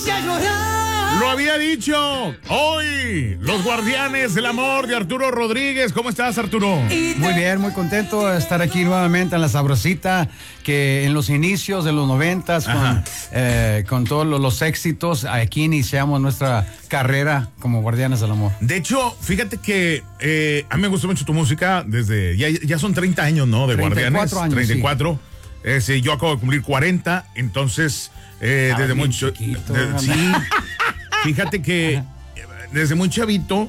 Lo había dicho. Hoy, los Guardianes del Amor de Arturo Rodríguez. ¿Cómo estás, Arturo? Muy bien, muy contento de estar aquí nuevamente en La Sabrosita, que en los inicios de los 90s, con todos los éxitos, aquí iniciamos nuestra carrera como Guardianes del Amor. De hecho, fíjate que a mí me gustó mucho tu música desde... Ya son 30 años, ¿no? De 34 Guardianes. años, 34. Sí. Yo acabo de cumplir 40, entonces... desde muy chiquito, sí. Fíjate que desde muy chavito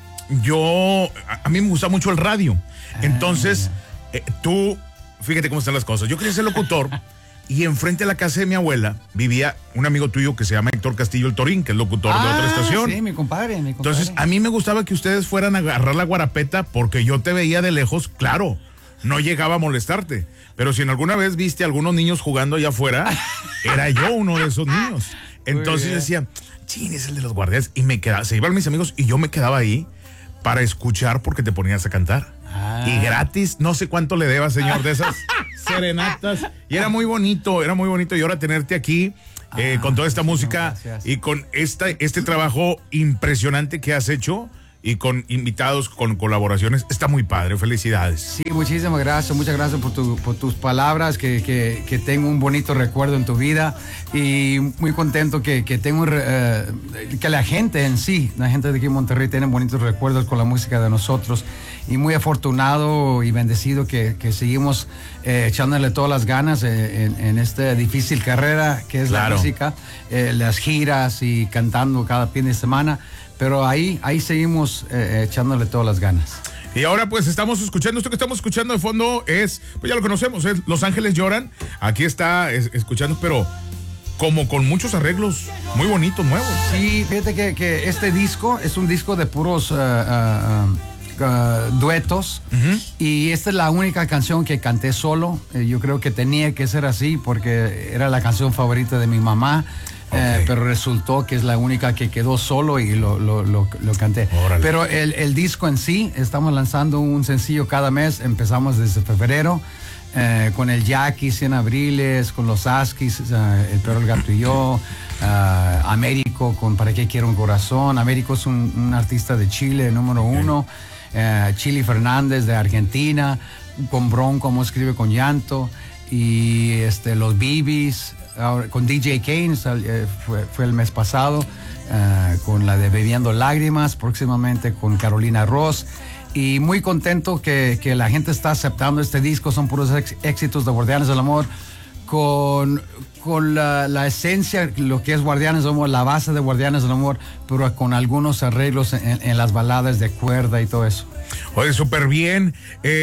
a mí me gusta mucho el radio. Entonces, tú, fíjate cómo están las cosas. Yo quería ser locutor y enfrente de la casa de mi abuela vivía un amigo tuyo que se llama Héctor Castillo el Torín, que es locutor de otra estación. Sí, mi compadre. Entonces, a mí me gustaba que ustedes fueran a agarrar la guarapeta porque yo te veía de lejos, claro. No llegaba a molestarte. Pero si en alguna vez viste a algunos niños jugando allá afuera, era yo uno de esos niños. Entonces decía, chin, es el de los Guardianes. Y se iban mis amigos y yo me quedaba ahí para escuchar porque te ponías a cantar. Y gratis, no sé cuánto le debas, señor, de esas serenatas. Y era muy bonito. Y ahora tenerte aquí con toda esta música y con este trabajo impresionante que has hecho. Y con invitados, con colaboraciones, está muy padre, felicidades. Sí, muchísimas gracias, muchas gracias por tus palabras, que tengo un bonito recuerdo en tu vida y muy contento que tengo, que la gente en sí, la gente de aquí en Monterrey tiene bonitos recuerdos con la música de nosotros y muy afortunado y bendecido que seguimos echándole todas las ganas en esta difícil carrera que es la música, las giras y cantando cada fin de semana. Pero ahí seguimos echándole todas las ganas. Y ahora pues estamos escuchando, esto que estamos escuchando de fondo es, pues ya lo conocemos, es Los Ángeles Lloran. Aquí está escuchando, pero como con muchos arreglos muy bonitos, nuevos. Sí, fíjate que este disco es un disco de puros duetos. Y esta es la única canción que canté solo. Yo creo que tenía que ser así porque era la canción favorita de mi mamá. Pero resultó que es la única que quedó solo y lo canté. Órale. Pero el disco en sí, estamos lanzando un sencillo cada mes. Empezamos desde febrero con el Jackie, 100 Abriles, con los Askis, El Perro, el Gato y Yo, Américo con Para qué quiero un corazón. Américo es un artista de Chile, número 1. Chili Fernández de Argentina, con Bronco, como escribe con llanto. Y los Bibis, con DJ Kane, fue el mes pasado, con la de Bebiendo Lágrimas, próximamente con Carolina Ross. Y muy contento que la gente está aceptando este disco, son puros éxitos de Guardianes del Amor, con la esencia, lo que es Guardianes del Amor, la base de Guardianes del Amor, pero con algunos arreglos en las baladas de cuerda y todo eso. Oye, súper bien.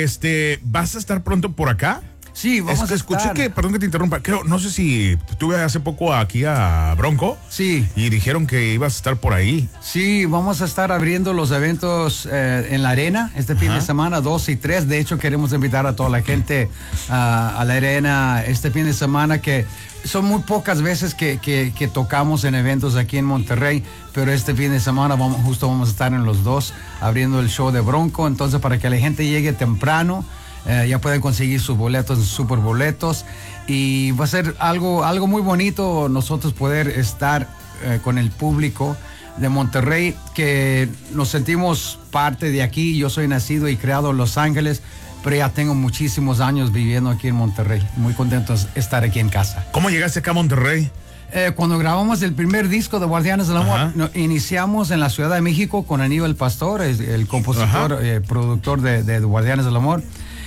¿Vas a estar pronto por acá? Sí, vamos a escuché estar. Perdón que te interrumpa, no sé si tuve hace poco aquí a Bronco. Sí. Y dijeron que ibas a estar por ahí. Sí, vamos a estar abriendo los eventos en la arena este fin de semana, 2 y 3. De hecho, queremos invitar a toda la gente a la arena este fin de semana, que son muy pocas veces que tocamos en eventos aquí en Monterrey, pero este fin de semana vamos a estar en los dos abriendo el show de Bronco. Entonces, para que la gente llegue temprano, ya pueden conseguir sus boletos en Super Boletos y va a ser algo muy bonito nosotros poder estar con el público de Monterrey, que nos sentimos parte de aquí. Yo soy nacido y criado en Los Ángeles, pero ya tengo muchísimos años viviendo aquí en Monterrey. Muy contento de estar aquí en casa. ¿Cómo llegaste acá a Monterrey? Cuando grabamos el primer disco de Guardianes del Amor, iniciamos en la Ciudad de México con Aníbal Pastor, el compositor, productor de Guardianes del Amor.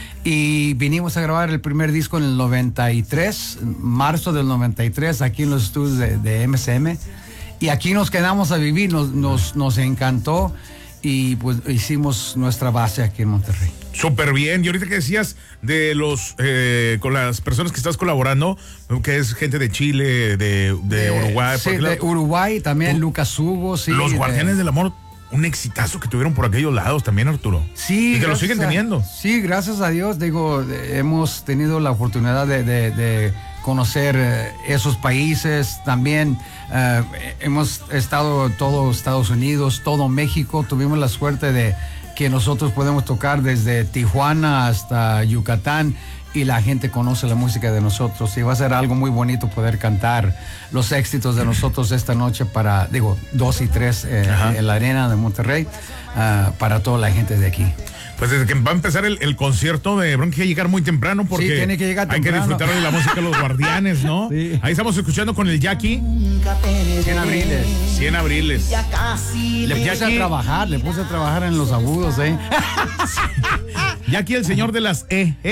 Y vinimos a grabar el primer disco en el 93, marzo del 93, aquí en los estudios de MCM. Y aquí nos quedamos a vivir, nos encantó y pues hicimos nuestra base aquí en Monterrey. Súper bien. Y ahorita que decías de con las personas que estás colaborando, que es gente de Chile, de Uruguay. Sí, de Uruguay también, Lucas Hugo. Sí, los Guardianes del Amor, un exitazo que tuvieron por aquellos lados también, Arturo. Sí. Y que lo siguen teniendo. Sí, gracias a Dios. Hemos tenido la oportunidad de conocer esos países. También hemos estado todo Estados Unidos, todo México. Tuvimos la suerte de que nosotros podemos tocar desde Tijuana hasta Yucatán, y la gente conoce la música de nosotros. Y va a ser algo muy bonito poder cantar los éxitos de nosotros esta noche para, 2 y 3 en la arena de Monterrey, para toda la gente de aquí. Pues desde que va a empezar el concierto de Bronco, hay que llegar muy temprano porque sí, tiene que llegar temprano. Hay que disfrutar de la música de los Guardianes, ¿no? Sí. Ahí estamos escuchando con el Jackie. 100 abriles. 100 abriles. Le puse a trabajar en los agudos, Jackie, el señor de las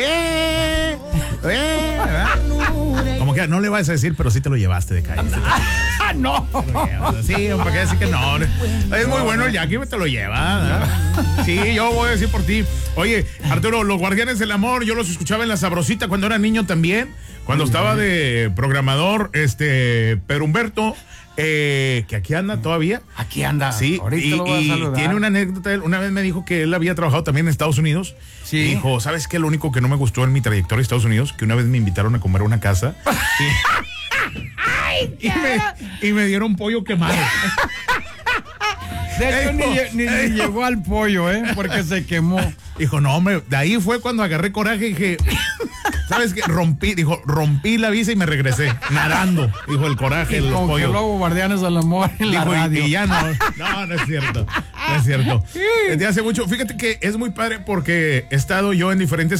¿verdad? Como que no le vas a decir, pero sí te lo llevaste de calle. No. Sí, para qué decir que no. Es muy bueno el Jackie, te lo lleva, ¿verdad? Sí, yo voy a decir por ti. Oye, Arturo, los Guardianes del Amor, yo los escuchaba en La Sabrosita cuando era niño también. Cuando estaba de programador, Pedro Humberto, que aquí anda todavía. Aquí anda. Sí, ahorita lo voy a saludar. Tiene una anécdota. Una vez me dijo que él había trabajado también en Estados Unidos. Sí. Y dijo, ¿sabes qué? Lo único que no me gustó en mi trayectoria a Estados Unidos, que una vez me invitaron a comer a una casa y me dieron pollo quemado. De hecho, ni llegó al pollo, porque se quemó. Dijo, no, hombre, de ahí fue cuando agarré coraje y dije, ¿sabes qué? Rompí la visa y me regresé, nadando, dijo el coraje, el pollo. Y luego Guardianes del Amor en la radio. Y ya no es cierto, no es cierto. Desde hace mucho, fíjate que es muy padre porque he estado yo en diferentes